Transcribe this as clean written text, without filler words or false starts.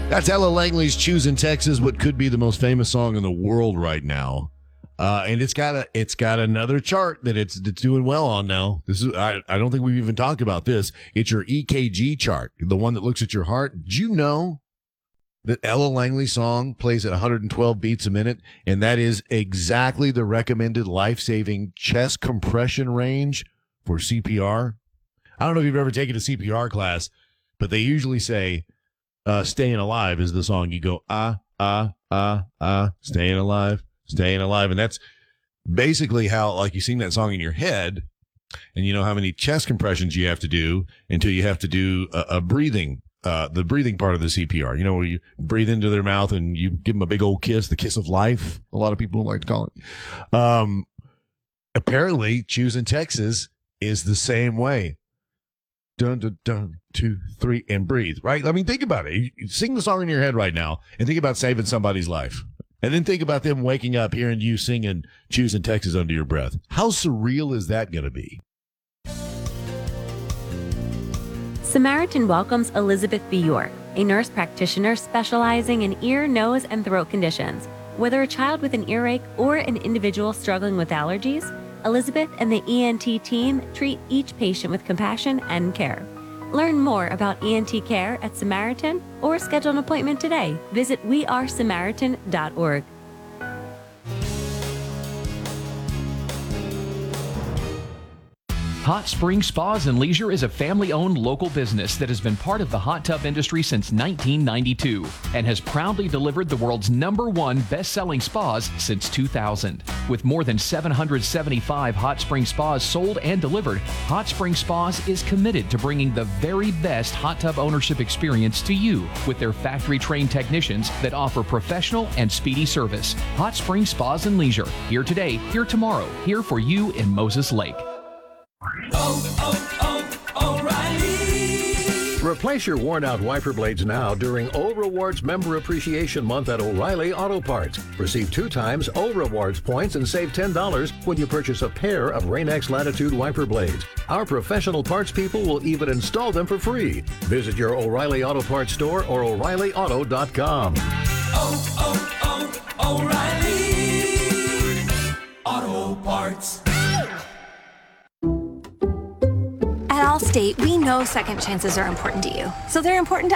That's Ella Langley's "Choosing Texas," what could be the most famous song in the world right now. And it's got another chart that it's doing well on now. This is I don't think we've even talked about this. It's your EKG chart, the one that looks at your heart. Did you know that Ella Langley's song plays at 112 beats a minute, and that is exactly the recommended life-saving chest compression range for CPR? I don't know if you've ever taken a CPR class, but they usually say, "Staying Alive" is the song. You go, staying alive, staying alive. And that's basically how, like, you sing that song in your head, and you know how many chest compressions you have to do until you have to do a breathing, the breathing part of the CPR. You know, where you breathe into their mouth and you give them a big old kiss, the kiss of life, a lot of people like to call it. Apparently, "Choosing Texas" is the same way. Dun, dun, dun, 2, 3, and breathe, right? I mean, think about it. You sing the song in your head right now and think about saving somebody's life. And then think about them waking up hearing you singing "Choosing Texas" under your breath. How surreal is that going to be? Samaritan welcomes Elizabeth B. York, a nurse practitioner specializing in ear, nose, and throat conditions. Whether a child with an earache or an individual struggling with allergies, Elizabeth and the ENT team treat each patient with compassion and care. Learn more about ENT care at Samaritan or schedule an appointment today. Visit wearesamaritan.org. Hot Spring Spas and Leisure is a family-owned local business that has been part of the hot tub industry since 1992 and has proudly delivered the world's #1 best-selling spas since 2000. With more than 775 hot spring spas sold and delivered, Hot Spring Spas is committed to bringing the very best hot tub ownership experience to you with their factory-trained technicians that offer professional and speedy service. Hot Spring Spas and Leisure, here today, here tomorrow, here for you in Moses Lake. O'Reilly. Replace your worn-out wiper blades now during O Rewards Member Appreciation Month at O'Reilly Auto Parts. Receive 2 times O Rewards points and save $10 when you purchase a pair of Rain-X Latitude wiper blades. Our professional parts people will even install them for free. Visit your O'Reilly Auto Parts store or O'ReillyAuto.com. O'Reilly Auto Parts. At Allstate, we know second chances are important to you, so they're important to